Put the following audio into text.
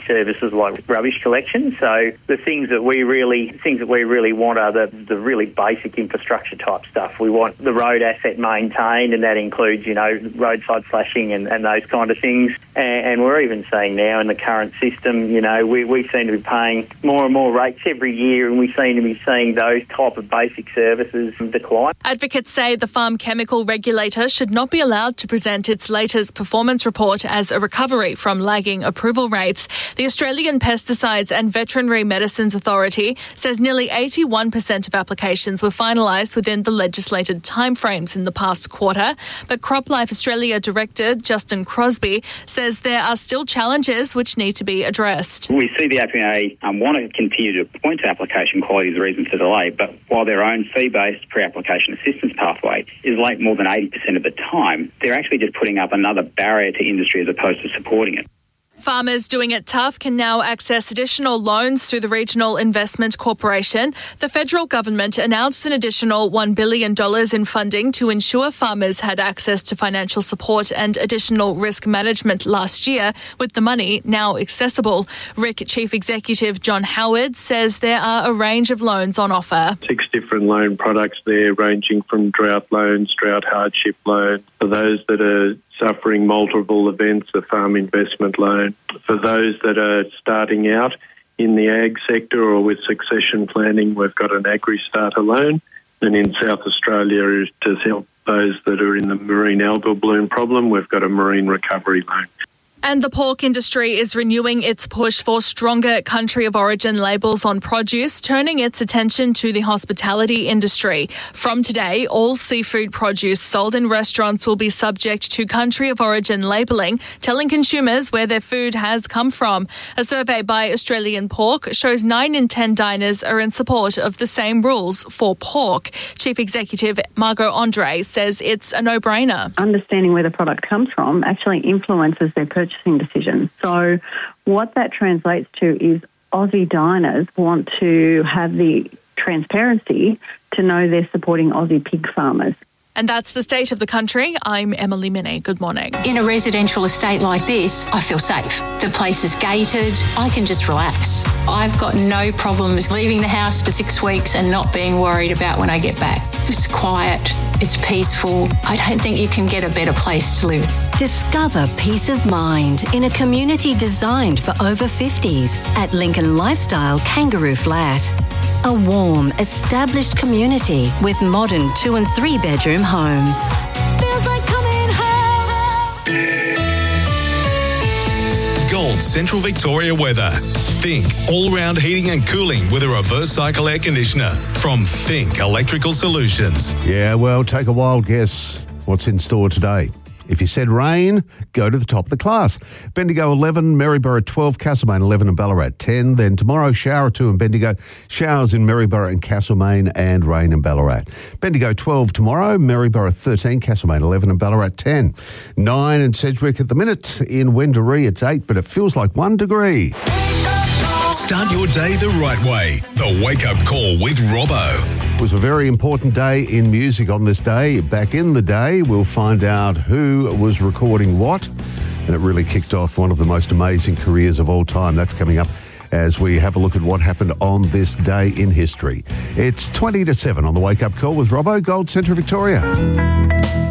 services like rubbish collection. So the things that we really want are the really basic infrastructure type stuff. We want the road asset maintained, and that includes, roadside flashing and those kind of things. And we're even seeing now in the current system, we seem to be paying more and more rates every year, and we seem to be seeing those type of basic services decline. Advocates say the Farm Chemical Regulator should not be allowed to present its latest performance report as a recovery from lagging approval rates. The Australian Pesticides and Veterinary Medicines Authority says nearly 81% of applications were finalised within the legislated timeframes in the past quarter. But CropLife Australia Director Justin Crosby says there are still challenges which need to be addressed. We see the APA want to continue to point to application quality as a reason for delay, but while their own fee-based pre-application assistance pathway is late more than 80% of the time, they're actually just putting up another barrier to industry as opposed to supporting it. Farmers doing it tough can now access additional loans through the Regional Investment Corporation. The federal government announced an additional $1 billion in funding to ensure farmers had access to financial support and additional risk management last year, with the money now accessible. RIC Chief Executive John Howard says there are a range of loans on offer. 6 different loan products there, ranging from drought loans, drought hardship loans, for those that are suffering multiple events, a farm investment loan. For those that are starting out in the ag sector or with succession planning, we've got an Agri-Starter loan. And in South Australia, to help those that are in the marine algal bloom problem, we've got a marine recovery loan. And the pork industry is renewing its push for stronger country of origin labels on produce, turning its attention to the hospitality industry. From today, all seafood produce sold in restaurants will be subject to country of origin labelling, telling consumers where their food has come from. A survey by Australian Pork shows 9 in 10 diners are in support of the same rules for pork. Chief Executive Margot Andre says it's a no-brainer. Understanding where the product comes from actually influences their purchasing decision. So what that translates to is Aussie diners want to have the transparency to know they're supporting Aussie pig farmers. And that's the state of the country. I'm Emily Minnie. Good morning. In a residential estate like this, I feel safe. The place is gated. I can just relax. I've got no problems leaving the house for 6 weeks and not being worried about when I get back. It's quiet. It's peaceful. I don't think you can get a better place to live. Discover peace of mind in a community designed for over 50s at Lincoln Lifestyle Kangaroo Flat. A warm, established community with modern 2- and 3-bedroom homes. Feels like coming home. Gold Central Victoria weather. Think all-round heating and cooling with a reverse cycle air conditioner from Think Electrical Solutions. Yeah, well, take a wild guess what's in store today. If you said rain, go to the top of the class. Bendigo 11, Maryborough 12, Castlemaine 11 and Ballarat 10. Then tomorrow, shower 2 in Bendigo, showers in Maryborough and Castlemaine, and rain in Ballarat. Bendigo 12 tomorrow, Maryborough 13, Castlemaine 11 and Ballarat 10. 9 in Sedgwick at the minute. In Wendouree it's 8, but it feels like 1 degree. Start your day the right way. The Wake Up Call with Robbo. It was a very important day in music on this day. Back in the day, we'll find out who was recording what, and it really kicked off one of the most amazing careers of all time. That's coming up as we have a look at what happened on this day in history. It's 20 to 7 on the Wake Up Call with Robbo, Gold Central Victoria.